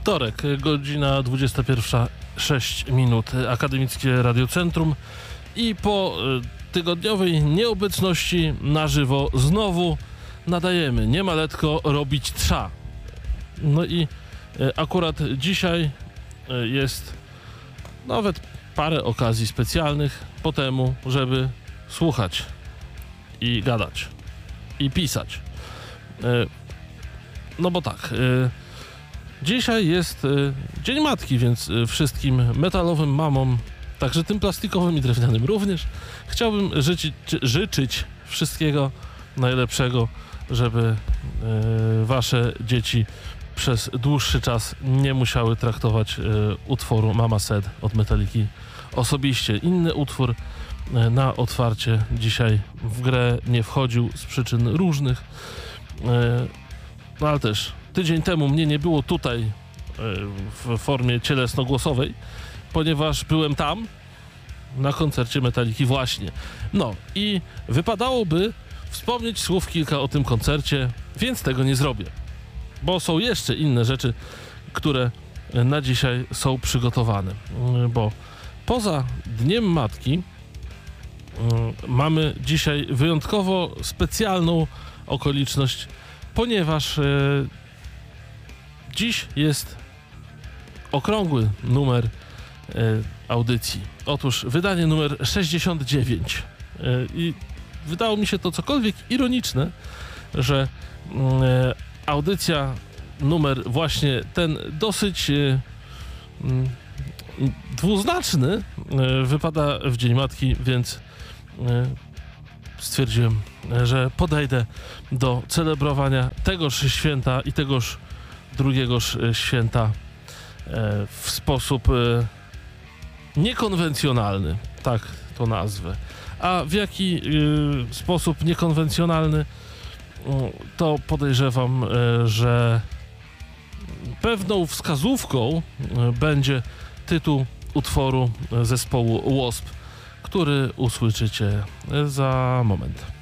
Wtorek, godzina 21:06, Akademickie Radio Centrum i po tygodniowej nieobecności na żywo znowu nadajemy. Nie ma letko, robić trza. No i akurat dzisiaj jest nawet parę okazji specjalnych po temu, żeby słuchać i gadać i pisać. No bo tak, dzisiaj jest Dzień Matki, więc wszystkim metalowym mamom, także tym plastikowym i drewnianym również, chciałbym życzyć wszystkiego najlepszego, żeby wasze dzieci przez dłuższy czas nie musiały traktować utworu Mama Said od Metaliki osobiście. Inny utwór na otwarcie dzisiaj w grę nie wchodził z przyczyn różnych, no ale też tydzień temu mnie nie było tutaj w formie cielesnogłosowej, ponieważ byłem tam na koncercie Metaliki właśnie. No i wypadałoby wspomnieć słów kilka o tym koncercie, więc tego nie zrobię, bo są jeszcze inne rzeczy, które na dzisiaj są przygotowane, bo poza Dniem Matki mamy dzisiaj wyjątkowo specjalną okoliczność, ponieważ dziś jest okrągły numer audycji. Otóż wydanie numer 69. I wydało mi się to cokolwiek ironiczne, że audycja numer właśnie ten dosyć dwuznaczny wypada w Dzień Matki, więc stwierdziłem, że podejdę do celebrowania tegoż święta i tegoż drugiegoż święta w sposób niekonwencjonalny, tak to nazwę. A w jaki sposób niekonwencjonalny, to podejrzewam, że pewną wskazówką będzie tytuł utworu zespołu Wasp, który usłyszycie za moment.